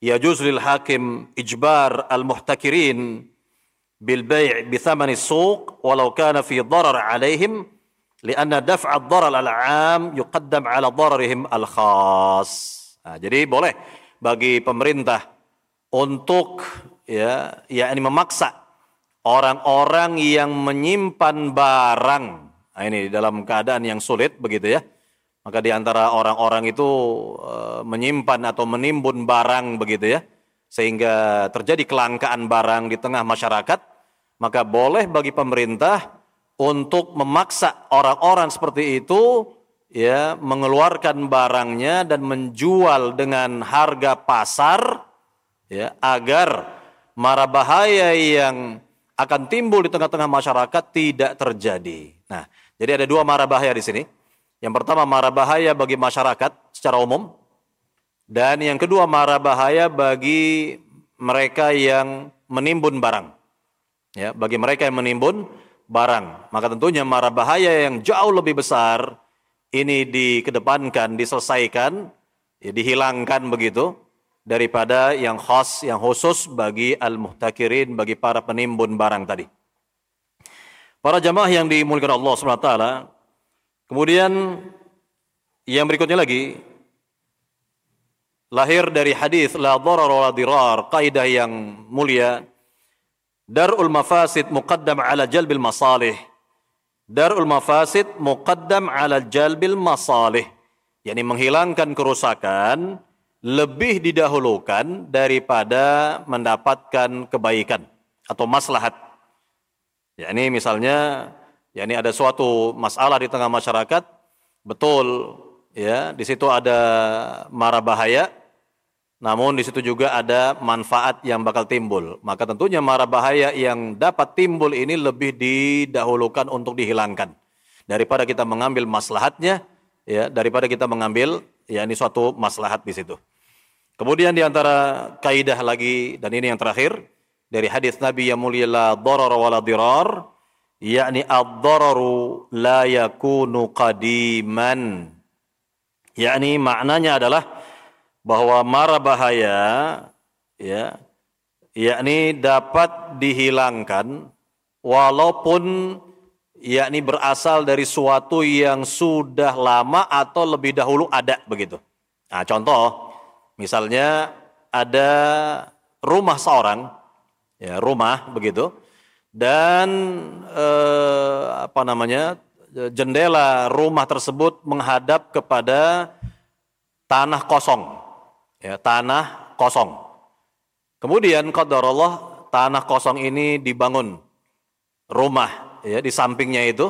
yajuz lil hakim ijbar al-muhtakirin bil bai' bi thamani as-suq walau kana fi darar 'alaihim li'anna daf'a ad-darar al-'am yuqaddam 'ala dararihim al-khas. Nah, jadi boleh bagi pemerintah untuk yakni memaksa orang-orang yang menyimpan barang. Nah, ini dalam keadaan yang sulit begitu ya. Maka di antara orang-orang itu menyimpan atau menimbun barang begitu ya, sehingga terjadi kelangkaan barang di tengah masyarakat, maka boleh bagi pemerintah untuk memaksa orang-orang seperti itu ya mengeluarkan barangnya dan menjual dengan harga pasar ya, agar mara bahaya yang akan timbul di tengah-tengah masyarakat tidak terjadi. Nah, jadi ada dua mara bahaya di sini. Yang pertama mara bahaya bagi masyarakat secara umum, dan yang kedua mara bahaya bagi mereka yang menimbun barang. Ya, bagi mereka yang menimbun barang, maka tentunya mara bahaya yang jauh lebih besar ini dikedepankan, diselesaikan, ya, dihilangkan begitu daripada yang khas, yang khusus bagi al-muhtakirin, bagi para penimbun barang tadi. Para jamaah yang dimuliakan Allah SWT, kemudian yang berikutnya lagi lahir dari hadis la dharar wa la dirar, kaidah yang mulia, darul mafasid muqaddam ala jalbil masalih. Darul mafasid muqaddam ala jalbil masalih, yakni menghilangkan kerusakan lebih didahulukan daripada mendapatkan kebaikan atau maslahat. Yakni misalnya yakni ada suatu masalah di tengah masyarakat, betul ya, di situ ada mara bahaya, namun di situ juga ada manfaat yang bakal timbul. Maka tentunya mara bahaya yang dapat timbul ini lebih didahulukan untuk dihilangkan daripada kita mengambil maslahatnya, ya, daripada kita mengambil yakni suatu maslahat di situ. Kemudian di antara kaidah lagi, dan ini yang terakhir dari hadis Nabi yang mulia, la dharar wa la dirar, yakni ad-dararu la yakunu qadiman. Yakni maknanya adalah bahwa mara bahaya ya, yakni dapat dihilangkan walaupun yakni berasal dari suatu yang sudah lama atau lebih dahulu ada begitu. Nah, contoh misalnya ada rumah seorang, ya, rumah begitu, dan jendela rumah tersebut menghadap kepada tanah kosong, ya, tanah kosong. Kemudian qadarullah tanah kosong ini dibangun rumah, ya, di sampingnya itu.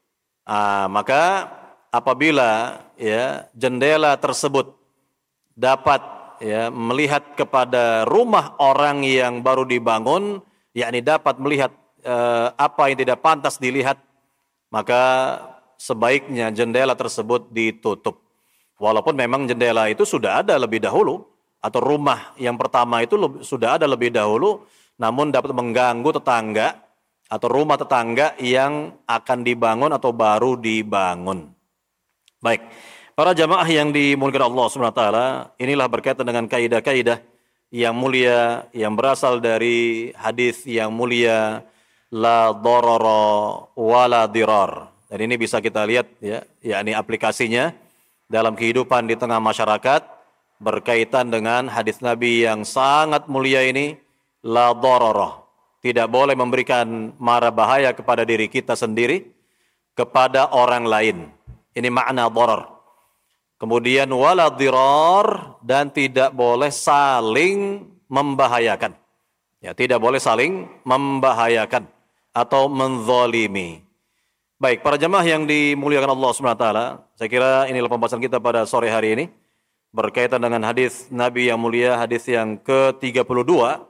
Maka apabila ya jendela tersebut dapat ya melihat kepada rumah orang yang baru dibangun, yakni dapat melihat apa yang tidak pantas dilihat, maka sebaiknya jendela tersebut ditutup. Walaupun memang jendela itu sudah ada lebih dahulu, atau rumah yang pertama itu sudah ada lebih dahulu, namun dapat mengganggu tetangga atau rumah tetangga yang akan dibangun atau baru dibangun. Baik, para jamaah yang dimuliakan Allah SWT, inilah berkaitan dengan kaidah-kaidah yang mulia yang berasal dari hadis yang mulia la dharara wa la dirar. Dan ini bisa kita lihat ya, yakni aplikasinya dalam kehidupan di tengah masyarakat berkaitan dengan hadis Nabi yang sangat mulia ini, la dharara. Tidak boleh memberikan mara bahaya kepada diri kita sendiri, kepada orang lain. Ini makna dharar. Kemudian wala dirar, dan tidak boleh saling membahayakan. Ya, tidak boleh saling membahayakan atau menzalimi. Baik, para jemaah yang dimuliakan Allah SWT, saya kira inilah pembahasan kita pada sore hari ini berkaitan dengan hadis Nabi yang mulia, hadis yang ke-32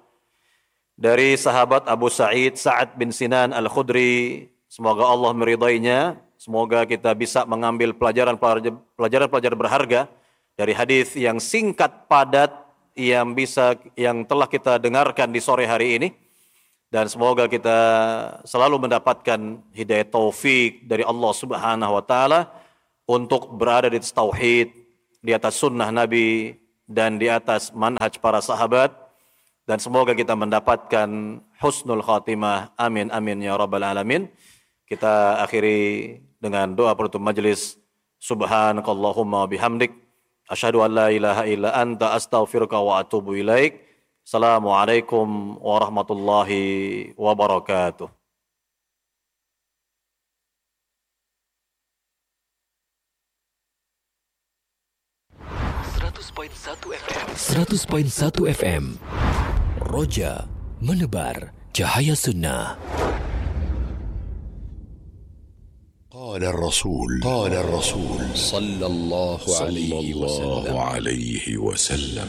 dari sahabat Abu Sa'id Sa'ad bin Sinan Al-Khudri. Semoga Allah meridainya. Semoga kita bisa mengambil pelajaran-pelajaran berharga dari hadis yang singkat, padat, yang telah kita dengarkan di sore hari ini. Dan semoga kita selalu mendapatkan hidayah taufik dari Allah Subhanahu wa taala untuk berada di atas tauhid, di atas sunnah Nabi, dan di atas manhaj para sahabat, dan semoga kita mendapatkan husnul khatimah. Amin amin ya rabbal alamin. Kita akhiri dengan doa penutup majelis. Subhanakallahumma bihamdik asyhadu an la ilaha illa anta astaghfiruka wa atubu ilaik. Assalamualaikum warahmatullahi wabarakatuh. 100.1 FM Roja menebar cahaya sunnah. قال الرسول صلى الله عليه وسلم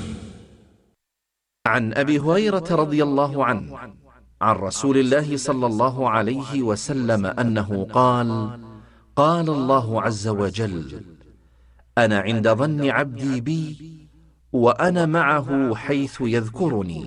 عن أبي هريرة رضي الله عنه عن رسول الله صلى الله عليه وسلم أنه قال الله عز وجل أنا عند ظن عبدي بي وأنا معه حيث يذكرني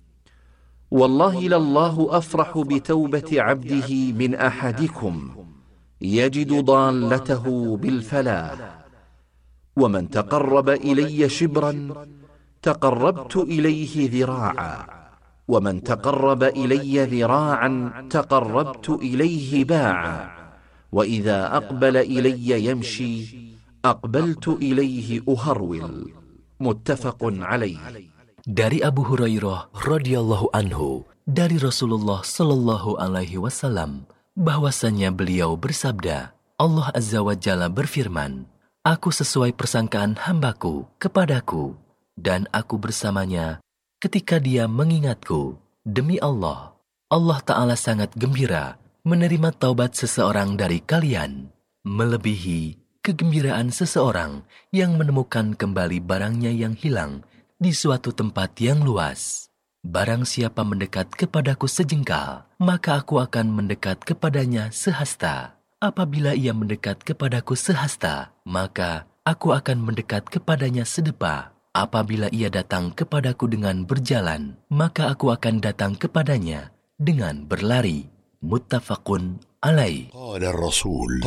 والله لله أفرح بتوبة عبده من أحدكم يجد ضالته بالفلاح ومن تقرب إلي شبرا تقربت إليه ذراعا ومن تقرب إلي ذراعا تقربت إليه باعا وإذا أقبل إلي يمشي أقبلت إليه أهرول متفق عليه. Dari Abu Hurairah radhiyallahu anhu dari Rasulullah sallallahu alaihi wasallam bahwasanya beliau bersabda, Allah Azza wa Jalla berfirman, aku sesuai persangkaan hambaku kepadaku dan aku bersamanya ketika dia mengingatku. Demi Allah, Allah Ta'ala sangat gembira menerima taubat seseorang dari kalian, melebihi kegembiraan seseorang yang menemukan kembali barangnya yang hilang di suatu tempat yang luas. Barang siapa mendekat kepadaku sejengkal, maka aku akan mendekat kepadanya sehasta. Apabila ia mendekat kepadaku sehasta, maka aku akan mendekat kepadanya sedepa. Apabila ia datang kepadaku dengan berjalan, maka aku akan datang kepadanya dengan berlari. Muttafaqun alaih. قال الرسول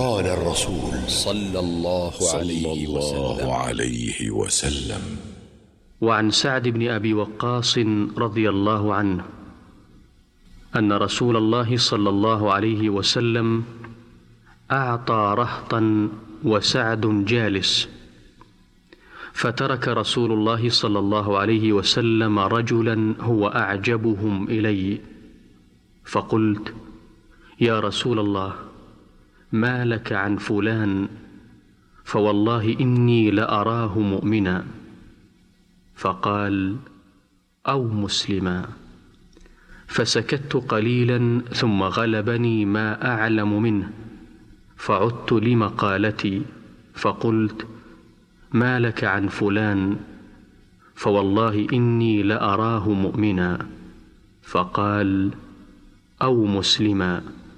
صلى الله عليه وسلم وعن سعد بن أبي وقاص رضي الله عنه أن رسول الله صلى الله عليه وسلم أعطى رهطا وسعد جالس فترك رسول الله صلى الله عليه وسلم رجلا هو أعجبهم إلي فقلت يا رسول الله ما لك عن فلان فوالله إني لأراه مؤمنا فقال أو مسلما فسكت قليلا ثم غلبني ما أعلم منه فعدت لمقالتي فقلت ما لك عن فلان فوالله إني لأراه مؤمنا فقال أو مسلما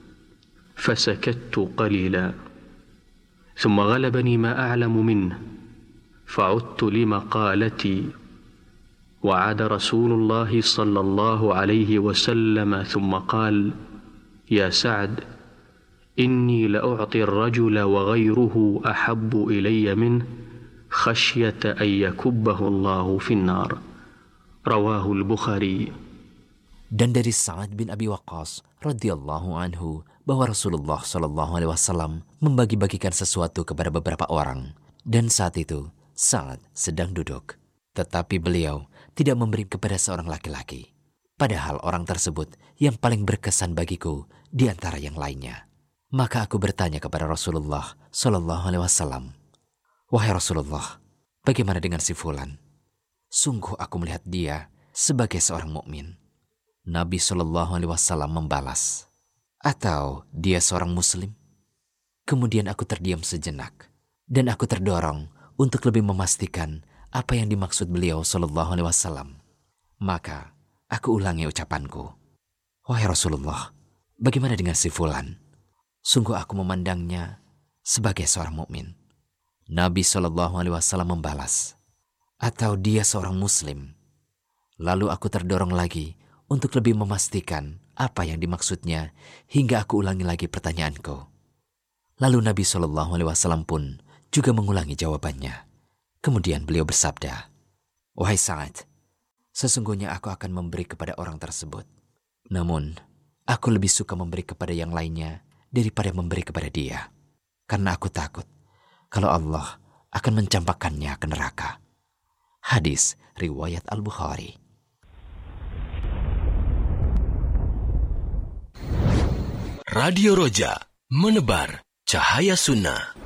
فسكت قليلا ثم غلبني ما أعلم منه فعدت لمقالتي وعاد رسول الله صلى الله عليه وسلم ثم قال يا سعد إني لأعطي الرجل وغيره أحب إلي منه خشية أن يكبه الله في النار رواه البخاري. Dan dari Sa'ad bin Abi Waqqas radhiyallahu anhu bahwa Rasulullah sallallahu alaihi wasallam membagi-bagikan sesuatu kepada beberapa orang, dan saat itu Sa'ad sedang duduk, tetapi beliau tidak memberi kepada seorang laki-laki, padahal orang tersebut yang paling berkesan bagiku di antara yang lainnya. Maka aku bertanya kepada Rasulullah sallallahu alaihi wasallam, wahai Rasulullah, bagaimana dengan si fulan? Sungguh aku melihat dia sebagai seorang mukmin. Nabi sallallahu alaihi wasallam membalas, atau dia seorang muslim? Kemudian aku terdiam sejenak, dan aku terdorong untuk lebih memastikan apa yang dimaksud beliau sallallahu alaihi wasallam. Maka aku ulangi ucapanku, wahai Rasulullah, bagaimana dengan si fulan? Sungguh aku memandangnya sebagai seorang mukmin. Nabi sallallahu alaihi wasallam membalas, atau dia seorang muslim? Lalu aku terdorong lagi untuk lebih memastikan apa yang dimaksudnya hingga aku ulangi lagi pertanyaanku. Lalu Nabi SAW pun juga mengulangi jawabannya. Kemudian beliau bersabda, Wahai Sa'ad, sesungguhnya aku akan memberi kepada orang tersebut. Namun, aku lebih suka memberi kepada yang lainnya daripada memberi kepada dia. Karena aku takut kalau Allah akan mencampakkannya ke neraka. Hadis riwayat Al-Bukhari. Radio Roja, menebar cahaya sunnah.